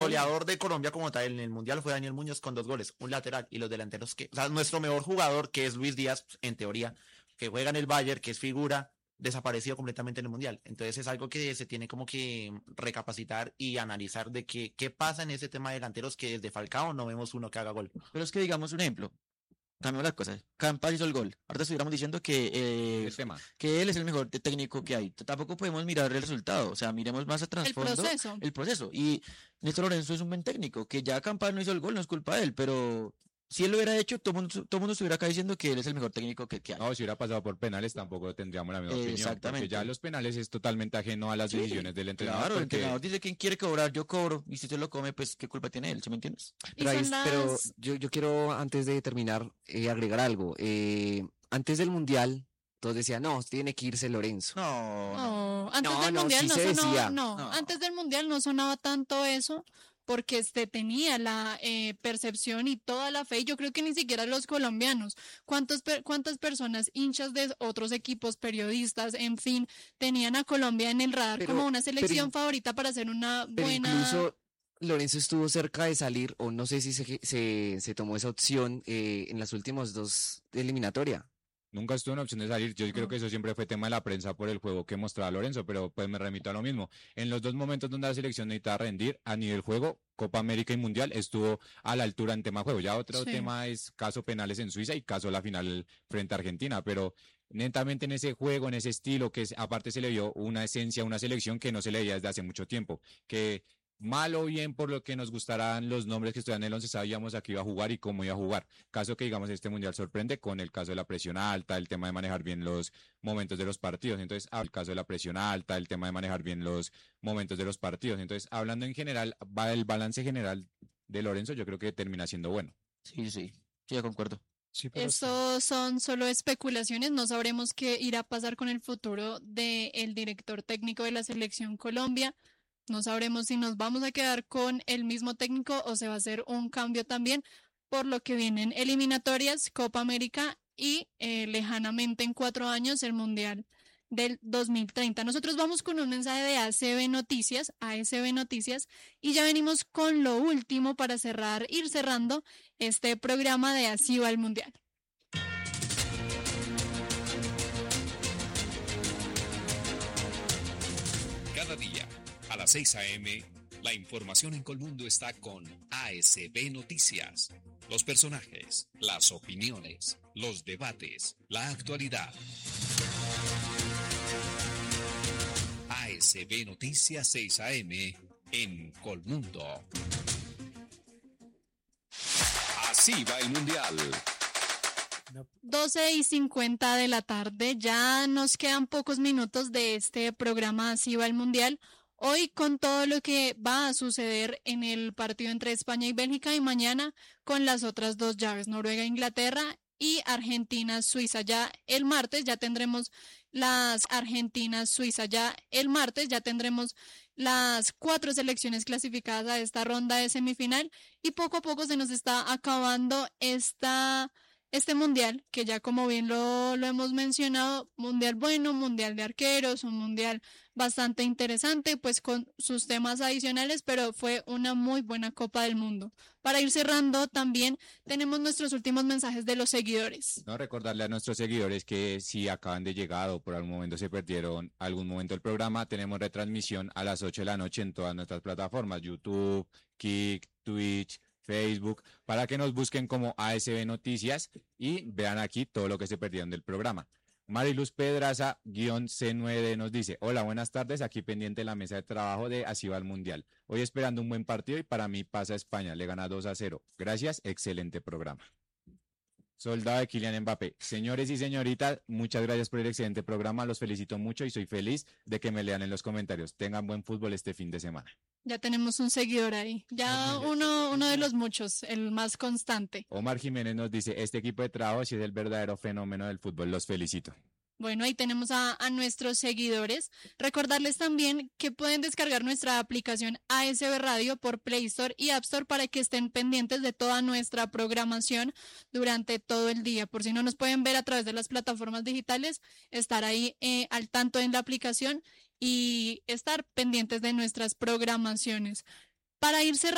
goleador de Colombia como tal en el Mundial fue Daniel Muñoz con 2 goles, un lateral, y los delanteros o sea, nuestro mejor jugador, que es Luis Díaz, en teoría, que juega en el Bayern, que es figura, desaparecido completamente en el Mundial. Entonces es algo que se tiene como que recapacitar y analizar de qué pasa en ese tema de delanteros, que desde Falcao no vemos uno que haga gol. Pero es que digamos un ejemplo. Cambiamos las cosas. Campas hizo el gol. Ahorita estuviéramos diciendo El tema. que él es el mejor técnico que hay. Tampoco podemos mirar el resultado. O sea, miremos más a trasfondo. El proceso. Y Néstor Lorenzo es un buen técnico. Que ya Campas no hizo el gol, no es culpa de él. Pero si él lo hubiera hecho, todo mundo estuviera acá diciendo que él es el mejor técnico que hay. No, si hubiera pasado por penales tampoco tendríamos la misma opinión. Exactamente. Porque ya los penales es totalmente ajeno a las decisiones del entrenador. Claro, el entrenador dice quién quiere cobrar, yo cobro. Y si se lo come, pues qué culpa tiene él, ¿sí me entiendes? Pero yo quiero, antes de terminar, agregar algo. Antes del Mundial, todos decían, no, tiene que irse Lorenzo. Antes del Mundial antes del Mundial no sonaba tanto eso, porque tenía la percepción y toda la fe, y yo creo que ni siquiera los colombianos, cuántas personas, hinchas de otros equipos, periodistas, en fin, tenían a Colombia en el radar como una selección favorita para hacer una buena... Incluso Lorenzo estuvo cerca de salir, o no sé si se tomó esa opción en las últimas 2 eliminatorias. Nunca estuvo en opción de salir. Yo creo que eso siempre fue tema de la prensa por el juego que mostraba Lorenzo, pero pues me remito a lo mismo. En los 2 momentos donde la selección necesitaba rendir a nivel juego, Copa América y Mundial, estuvo a la altura en tema juego. Ya otro tema es caso penales en Suiza y caso la final frente a Argentina, pero netamente en ese juego, en ese estilo, que aparte se le vio una esencia, una selección que no se le veía desde hace mucho tiempo, que mal o bien por lo que nos gustaran los nombres que estuvieran en el 11, sabíamos a qué iba a jugar y cómo iba a jugar. Caso que, digamos, este Mundial sorprende con el caso de la presión alta, el tema de manejar bien los momentos de los partidos. Entonces, el caso de la presión alta, el tema de manejar bien los momentos de los partidos. Entonces, hablando en general, el balance general de Lorenzo, yo creo que termina siendo bueno. Sí, yo concuerdo. Sí, eso son solo especulaciones, no sabremos qué irá a pasar con el futuro del director técnico de la Selección Colombia. No sabremos si nos vamos a quedar con el mismo técnico o se va a hacer un cambio también, por lo que vienen eliminatorias, Copa América y lejanamente en 4 años el Mundial del 2030. Nosotros vamos con un mensaje de ASB Noticias, y ya venimos con lo último para ir cerrando este programa de Así va el Mundial. Cada día a las 6 a.m., la información en Colmundo está con ASB Noticias. Los personajes, las opiniones, los debates, la actualidad. ASB Noticias 6 a.m. en Colmundo. Así va el Mundial. 12:50 de la tarde, ya nos quedan pocos minutos de este programa Así va el Mundial. Hoy con todo lo que va a suceder en el partido entre España y Bélgica, y mañana con las otras 2 llaves, Noruega, Inglaterra y Argentina, Suiza. Ya el martes ya tendremos las las 4 selecciones clasificadas a esta ronda de semifinal, y poco a poco se nos está acabando este mundial, que ya como bien lo hemos mencionado, mundial bueno, mundial de arqueros, un mundial bastante interesante, pues con sus temas adicionales, pero fue una muy buena Copa del Mundo. Para ir cerrando, también tenemos nuestros últimos mensajes de los seguidores. No, recordarle a nuestros seguidores que si acaban de llegar o por algún momento se perdieron algún momento del programa, tenemos retransmisión a las 8 de la noche en todas nuestras plataformas, YouTube, Kick, Twitch, Facebook, para que nos busquen como ASB Noticias y vean aquí todo lo que se perdieron del programa. Mariluz Pedraza, -C9D, nos dice: hola, buenas tardes, aquí pendiente de la mesa de trabajo de Así va el Mundial. Hoy esperando un buen partido y para mí pasa España, le gana 2-0. Gracias, excelente programa. Soldado de Kylian Mbappé: señores y señoritas, muchas gracias por el excelente programa, los felicito mucho y soy feliz de que me lean en los comentarios. Tengan buen fútbol este fin de semana. Ya tenemos un seguidor ahí, ya uno de los muchos, el más constante. Omar Jiménez nos dice: este equipo de trabajo sí es el verdadero fenómeno del fútbol, los felicito. Bueno, ahí tenemos a nuestros seguidores. Recordarles también que pueden descargar nuestra aplicación ASB Radio por Play Store y App Store para que estén pendientes de toda nuestra programación durante todo el día. Por si no nos pueden ver a través de las plataformas digitales, estar ahí al tanto en la aplicación y estar pendientes de nuestras programaciones. Para ir cerrando